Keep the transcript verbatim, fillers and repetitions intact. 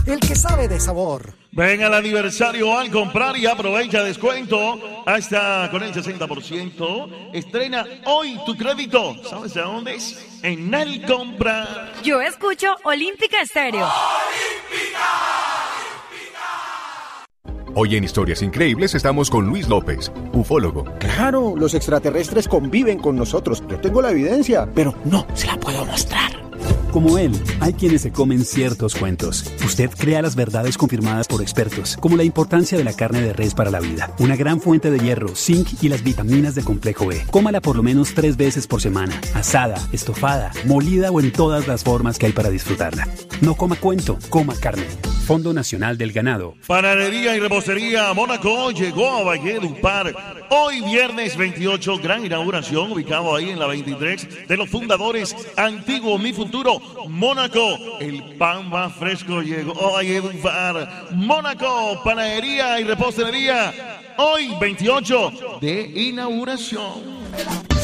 el que sabe de sabor. Ven al aniversario al comprar y aprovecha descuento hasta con el sesenta por ciento. Estrena hoy tu crédito. ¿Sabes de dónde es? En el compra. Yo escucho Olímpica Estéreo. Hoy en Historias Increíbles estamos con Luis López, ufólogo. Claro, los extraterrestres conviven con nosotros. Yo tengo la evidencia, pero no se la puedo mostrar. Como él, hay quienes se comen ciertos cuentos. Usted crea las verdades confirmadas por expertos, como la importancia de la carne de res para la vida, una gran fuente de hierro, zinc y las vitaminas de complejo B. Cómala por lo menos tres veces por semana, asada, estofada, molida o en todas las formas que hay para disfrutarla. No coma cuento, coma carne. Fondo Nacional del Ganado. Panadería y repostería Mónaco llegó a Valledupar. Hoy viernes veintiocho, gran inauguración, ubicado ahí en la veintitrés, de los fundadores Antiguo Mi Futuro. Mónaco, el pan más fresco llegó a Valledupar. Mónaco, panadería y repostería. Hoy veintiocho de inauguración.